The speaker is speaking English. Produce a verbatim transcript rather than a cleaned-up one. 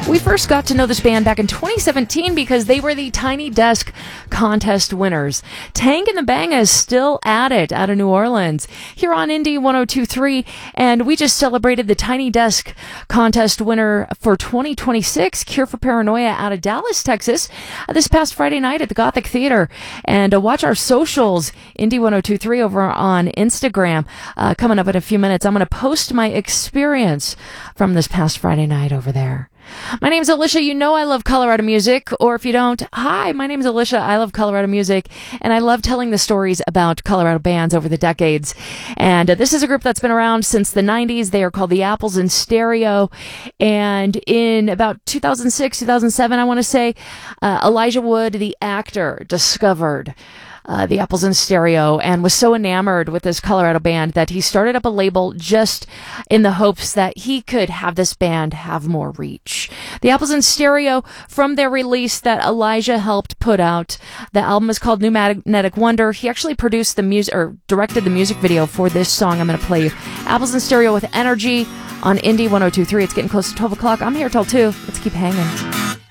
We first got to know this band back in twenty seventeen because they were the Tiny Desk contest winners. Tank and the Bang is still at it out of New Orleans here on Indie one oh two point three, and we just celebrated the Tiny Desk contest winner for twenty twenty-six, Cure for Paranoia out of Dallas, Texas, uh, this past Friday night at the Gothic Theater. And uh, watch our socials, Indie one oh two point three over on Instagram. Uh, coming up in a few minutes, I'm going to post my experience from this past Friday night over there. My name's Alicia. You know I love Colorado music, or if you don't, hi, my name's Alicia. I love Colorado music, and I love telling the stories about Colorado bands over the decades. And uh, this is a group that's been around since the nineties. They are called the Apples in Stereo, and in about two thousand six, two thousand seven, I want to say, uh, Elijah Wood, the actor, discovered Uh, the Apples in Stereo and was so enamored with this Colorado band that he started up a label just in the hopes that he could have this band have more reach. The Apples in Stereo, from their release that Elijah helped put out, the album is called New Magnetic Wonder. He actually produced the music or directed the music video for this song I'm going to play you. Apples in Stereo with Energy on Indie one oh two point three. It's getting close to twelve o'clock. I'm here till two. Let's keep hanging.